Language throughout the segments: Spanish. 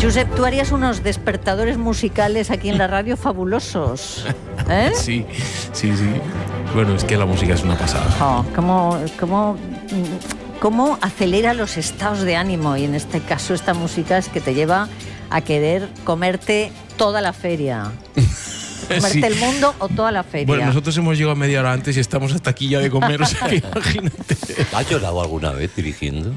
Josep, tú harías unos despertadores musicales aquí en la radio fabulosos, ¿eh? Sí. Bueno, es que la música es una pasada. Oh, ¿Cómo acelera los estados de ánimo? Y en este caso esta música es que te lleva a querer comerte toda la feria. Comerte el mundo o toda la feria. Bueno, nosotros hemos llegado media hora antes y estamos hasta aquí ya de comer, o sea que imagínate. ¿Has llorado alguna vez dirigiendo?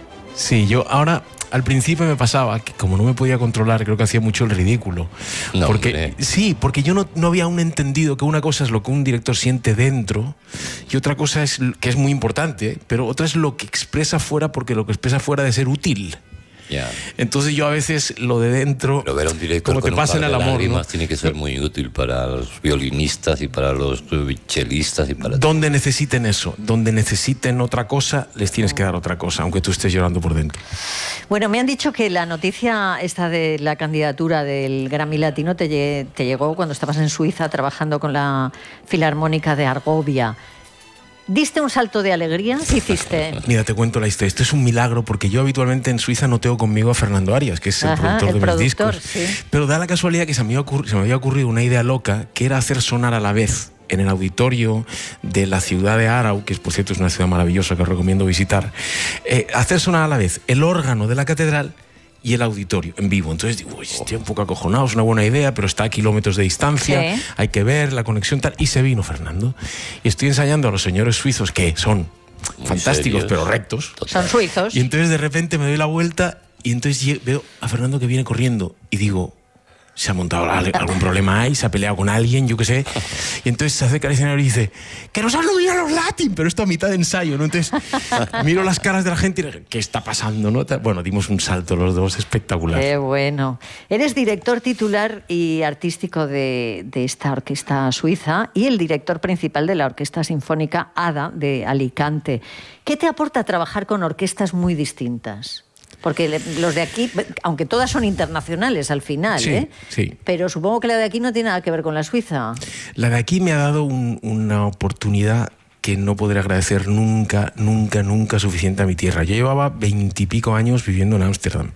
Sí, yo ahora, al principio me pasaba que como no me podía controlar, creo que hacía mucho el ridículo. No, porque yo no había aún entendido que una cosa es lo que un director siente dentro y otra cosa es que es muy importante, pero otra es lo que expresa fuera, porque lo que expresa fuera de ser útil. Ya. Entonces yo a veces lo de dentro, pero ver a un director como te pasa en el amor, ¿no? Tiene que ser muy útil para los violinistas y para los chelistas y para donde necesiten eso, donde necesiten otra cosa, les tienes que dar otra cosa, aunque tú estés llorando por dentro. Bueno, me han dicho que la noticia esta de la candidatura del Grammy Latino te llegó cuando estabas en Suiza trabajando con la Filarmónica de Argovia. ¿Diste un salto de alegría? ¿Qué hiciste? Mira, te cuento la historia. Esto es un milagro porque yo habitualmente en Suiza no tengo conmigo a Fernando Arias, que es el productor de mis discos. Sí. Pero da la casualidad que se me había ocurrido una idea loca, que era hacer sonar a la vez en el auditorio de la ciudad de Aarau, que por cierto es una ciudad maravillosa que os recomiendo visitar, hacer sonar a la vez el órgano de la catedral y el auditorio en vivo. Entonces digo, estoy un poco acojonado, es una buena idea, pero está a kilómetros de distancia, sí. Hay que ver la conexión tal. Y se vino Fernando. Y estoy ensayando a los señores suizos, que son muy fantásticos, serios, pero rectos. Total. Son suizos. Y entonces de repente me doy la vuelta y entonces veo a Fernando que viene corriendo y digo, se ha montado algún problema ahí, se ha peleado con alguien, yo qué sé. Y entonces se acerca al escenario y dice, que nos han oído a los Latin, pero esto a mitad de ensayo, ¿no? Entonces miro las caras de la gente y digo, ¿qué está pasando, no? Bueno, dimos un salto los dos espectacular. Qué bueno. Eres director titular y artístico de esta orquesta suiza y el director principal de la Orquesta Sinfónica ADA de Alicante. ¿Qué te aporta trabajar con orquestas muy distintas? Porque los de aquí, aunque todas son internacionales al final, sí, sí. Pero supongo que la de aquí no tiene nada que ver con la suiza. La de aquí me ha dado una oportunidad que no podré agradecer nunca suficiente a mi tierra. Yo llevaba 20 y pico años viviendo en Ámsterdam.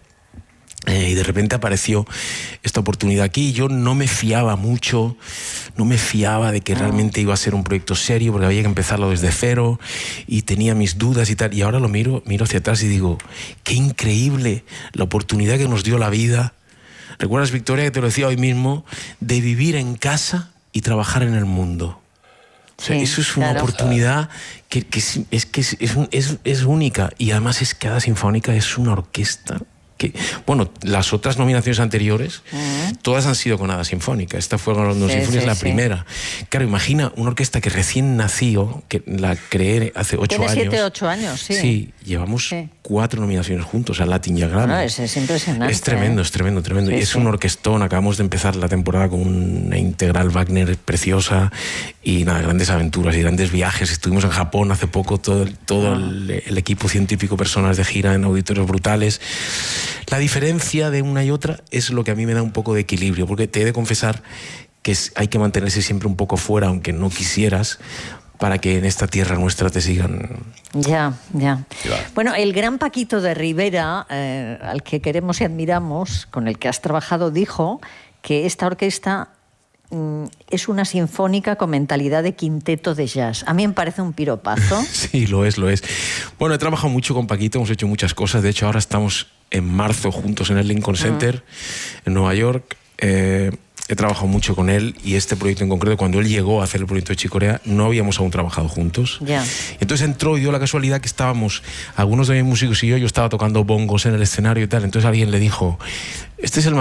Y de repente apareció esta oportunidad aquí y yo no me fiaba mucho, no me fiaba de que realmente iba a ser un proyecto serio porque había que empezarlo desde cero y tenía mis dudas y tal. Y ahora lo miro hacia atrás y digo, qué increíble la oportunidad que nos dio la vida. ¿Recuerdas, Victoria, que te lo decía hoy mismo? De vivir en casa y trabajar en el mundo. O sea, sí, eso es una oportunidad que es única y además es que ADA Sinfónica es una orquesta. Bueno, las otras nominaciones anteriores, todas han sido con ADA Sinfónica. Esta fue con London Symphony, es la primera. Claro, imagina una orquesta que recién nació, que la creé hace 8 años. Tiene 7, 8 años, sí. Sí, llevamos 4 nominaciones juntos, a Latin y a Grammy. No, es impresionante. Es tremendo, es tremendo. Sí, y es un orquestón. Acabamos de empezar la temporada con una integral Wagner preciosa y nada, grandes aventuras y grandes viajes. Estuvimos en Japón hace poco, todo el equipo científico, personas de gira en auditorios brutales. La diferencia de una y otra es lo que a mí me da un poco de equilibrio, porque te he de confesar que hay que mantenerse siempre un poco fuera, aunque no quisieras, para que en esta tierra nuestra te sigan. Ya. Bueno, el gran Paquito de Rivera, al que queremos y admiramos, con el que has trabajado, dijo que esta orquesta es una sinfónica con mentalidad de quinteto de jazz. A mí me parece un piropazo. Sí, lo es. Bueno, he trabajado mucho con Paquito, hemos hecho muchas cosas. De hecho, ahora estamos en marzo juntos en el Lincoln Center, en Nueva York. He trabajado mucho con él y este proyecto en concreto, cuando él llegó a hacer el proyecto de Chicorea, no habíamos aún trabajado juntos. Entonces entró y dio la casualidad que estábamos, algunos de mis músicos y yo estaba tocando bongos en el escenario y tal. Entonces alguien le dijo, este es el